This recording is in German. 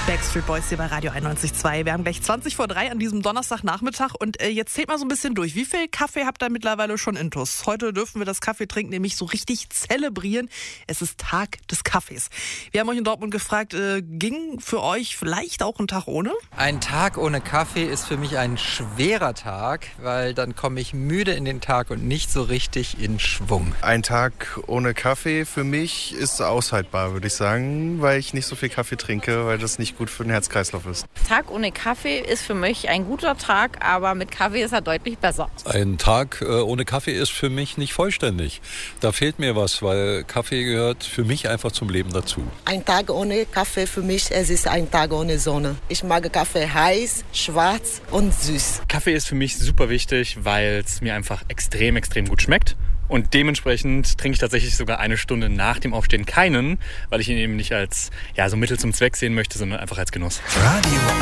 Backstreet Boys hier bei Radio 91.2. Wir haben gleich 3:20 an diesem Donnerstagnachmittag und jetzt zählt mal so ein bisschen durch. Wie viel Kaffee habt ihr mittlerweile schon intus? Heute dürfen wir das Kaffeetrinken nämlich so richtig zelebrieren. Es ist Tag des Kaffees. Wir haben euch in Dortmund gefragt, ging für euch vielleicht auch ein Tag ohne? Ein Tag ohne Kaffee ist für mich ein schwerer Tag, weil dann komme ich müde in den Tag und nicht so richtig in Schwung. Ein Tag ohne Kaffee für mich ist aushaltbar, würde ich sagen, weil ich nicht so viel Kaffee trinke, weil das nicht gut für den Herz-Kreislauf ist. Tag ohne Kaffee ist für mich ein guter Tag, aber mit Kaffee ist er deutlich besser. Ein Tag ohne Kaffee ist für mich nicht vollständig. Da fehlt mir was, weil Kaffee gehört für mich einfach zum Leben dazu. Ein Tag ohne Kaffee für mich, es ist ein Tag ohne Sonne. Ich mag Kaffee heiß, schwarz und süß. Kaffee ist für mich super wichtig, weil es mir einfach extrem gut schmeckt. Und dementsprechend trinke ich tatsächlich sogar eine Stunde nach dem Aufstehen keinen, weil ich ihn eben nicht als so Mittel zum Zweck sehen möchte, sondern einfach als Genuss. Radio